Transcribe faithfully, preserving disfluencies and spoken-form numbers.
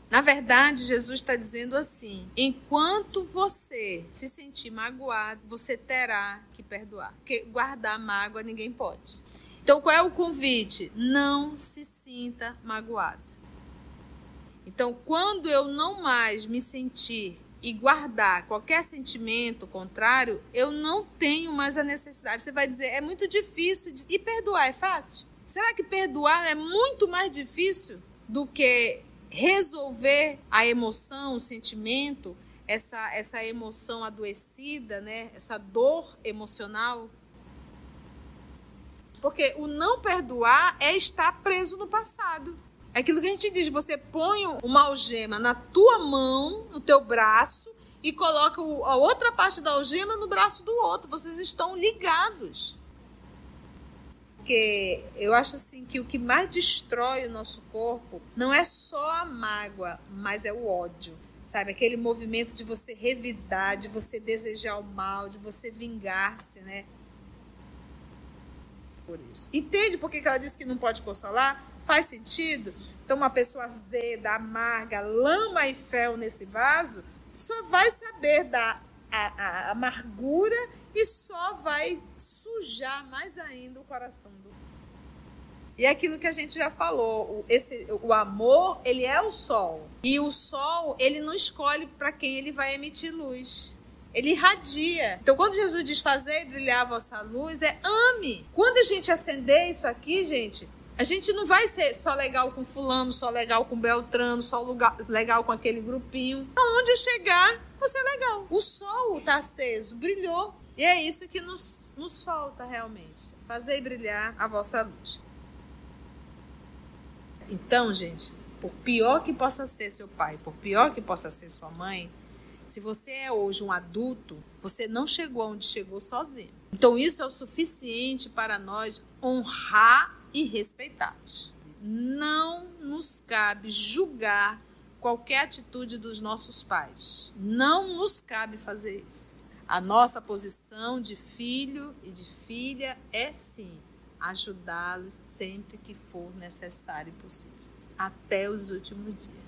Na verdade, Jesus está dizendo assim: enquanto você se sentir magoado, você terá que perdoar. Porque guardar mágoa ninguém pode. Então, qual é o convite? Não se sinta magoado. Então, quando eu não mais me sentir e guardar qualquer sentimento contrário, eu não tenho mais a necessidade. Você vai dizer, é muito difícil. De... E perdoar é fácil? Será que perdoar é muito mais difícil do que resolver a emoção, o sentimento, essa, essa emoção adoecida, né? Essa dor emocional? Porque o não perdoar é estar preso no passado. É aquilo que a gente diz, você põe uma algema na tua mão, no teu braço, e coloca a outra parte da algema no braço do outro. Vocês estão ligados. Porque eu acho assim que o que mais destrói o nosso corpo não é só a mágoa, mas é o ódio. Sabe, aquele movimento de você revidar, de você desejar o mal, de você vingar-se, né? Por isso. Entende por que ela disse que não pode consolar? Faz sentido? Então, uma pessoa azeda, amarga, lama e fel nesse vaso, só vai saber da a, a amargura e só vai sujar mais ainda o coração do. E é aquilo que a gente já falou, esse, o amor, ele é o sol. E o sol, ele não escolhe para quem ele vai emitir luz. Ele irradia. Então, quando Jesus diz fazer brilhar a vossa luz, é ame. Quando a gente acender isso aqui, gente, a gente não vai ser só legal com fulano, só legal com Beltrano, só lugar, legal com aquele grupinho. Aonde chegar, você é legal. O sol está aceso, brilhou. E é isso que nos, nos falta realmente. Fazer brilhar a vossa luz. Então, gente, por pior que possa ser seu pai, por pior que possa ser sua mãe, se você é hoje um adulto, você não chegou onde chegou sozinho. Então, isso é o suficiente para nós honrar e respeitá-los. Não nos cabe julgar qualquer atitude dos nossos pais. Não nos cabe fazer isso. A nossa posição de filho e de filha é, sim, ajudá-los sempre que for necessário e possível. Até os últimos dias.